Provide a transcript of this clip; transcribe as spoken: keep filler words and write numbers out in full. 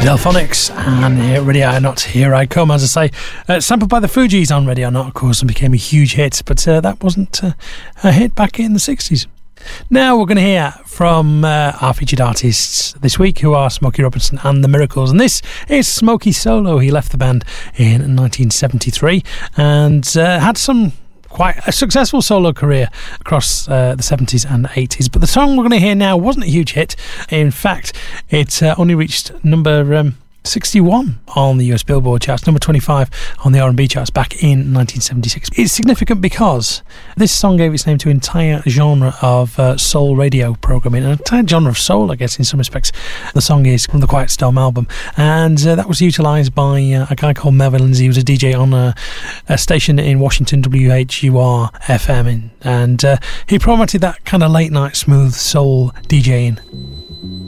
Delphonics and uh, Ready or Not, Here I Come, as I say. Uh, sampled by the Fugees on Ready or Not, of course, and became a huge hit, but uh, that wasn't uh, a hit back in the sixties. Now we're going to hear from uh, our featured artists this week, who are Smokey Robinson and the Miracles, and this is Smokey solo. He left the band in nineteen seventy-three and uh, had some quite a successful solo career across uh, the seventies and eighties, but the song we're going to hear now wasn't a huge hit. In fact, it uh, only reached number um, sixty-one on the U S Billboard charts, number twenty-five on the R and B charts back in nineteen seventy-six. It's significant because this song gave its name to an entire genre of uh, soul radio programming, an entire genre of soul, I guess, in some respects. The song is from the Quiet Storm album, and uh, that was utilised by uh, a guy called Melvin Lindsay, who was a D J on a, a station in Washington, W H U R F M, in, and uh, he promoted that kind of late night smooth soul DJing.